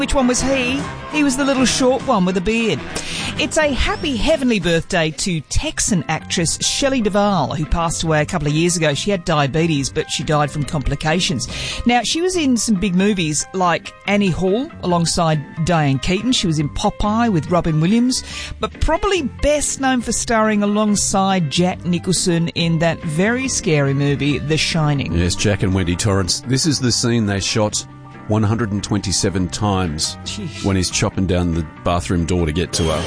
Which one was he? He was the little short one with a beard. It's a happy heavenly birthday to Texan actress Shelley Duvall, who passed away a couple of years ago. She had diabetes, but she died from complications. Now, she was in some big movies like Annie Hall alongside Diane Keaton. She was in Popeye with Robin Williams, but probably best known for starring alongside Jack Nicholson in that very scary movie, The Shining. Yes, Jack and Wendy Torrance. This is the scene they shot 127 times. Jeez. When he's chopping down the bathroom door to get to her.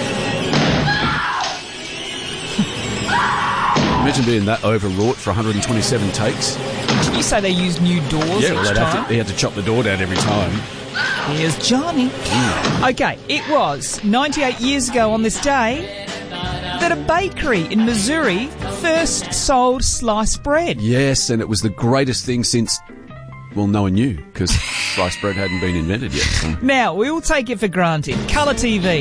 Imagine being that overwrought for 127 takes. Did you say they used new doors Yeah, each well, time? he had to chop the door down every time. Here's Johnny. Okay, it was 98 years ago on this day that a bakery in Missouri first sold sliced bread. Yes, and it was the greatest thing since... Well, no one knew, because sliced bread hadn't been invented yet. So. Now, we all take it for granted. Colour TV.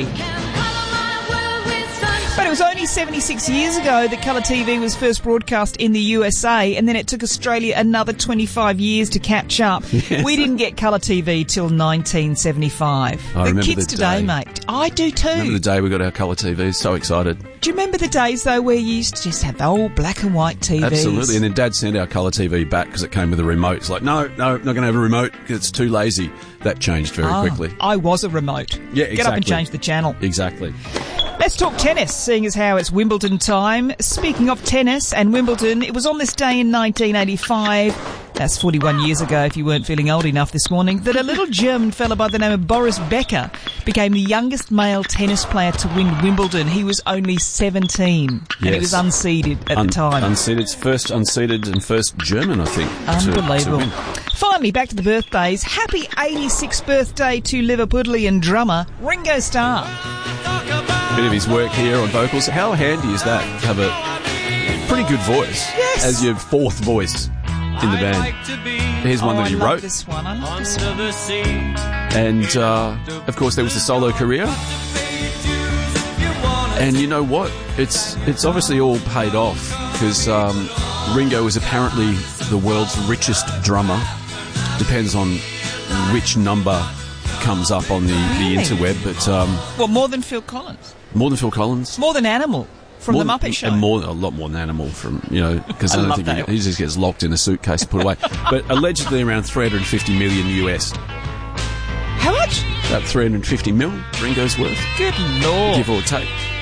But it was only 76 years ago that colour TV was first broadcast in the USA, and then it took Australia another 25 years to catch up. Yes. We didn't get colour TV till 1975. remember kids the today, day. mate. I do too. Remember the day we got our colour TV? So excited. Do you remember the days, though, where you used to just have the old black and white TVs? Absolutely. And then Dad sent our colour TV back because it came with a remote. It's like, no, not going to have a remote because it's too lazy. That changed very quickly. I was a remote. Yeah, Get up and exactly. change the channel. Exactly. Let's talk tennis, seeing as how it's Wimbledon time. Speaking of tennis and Wimbledon, it was on this day in 1985, that's 41 years ago if you weren't feeling old enough this morning, that a little German fella by the name of Boris Becker became the youngest male tennis player to win Wimbledon. He was only 17, and he Yes. was unseeded at the time. Unseeded, first unseeded and first German, I think. Unbelievable. To win. Finally, back to the birthdays. Happy 86th birthday to Liverpudlian drummer Ringo Starr. Bit of his work here on vocals. How handy is that to have a pretty good voice Yes. as your fourth voice in the band? Here's one that he I love wrote. this one. I love this one. And, of course, there was the solo career. And you know what? It's obviously all paid off because Ringo is apparently the world's richest drummer. Depends on which number comes up on the Really? interweb, but Well, more than Phil Collins. more than Phil Collins. More than Animal from More The than- Muppet Show. And a lot more than Animal from, because I I don't love think that. he just gets locked in a suitcase and put away. But allegedly around 350 million US. How much? About 350 mil, Ringo's worth, Good Lord. give or take.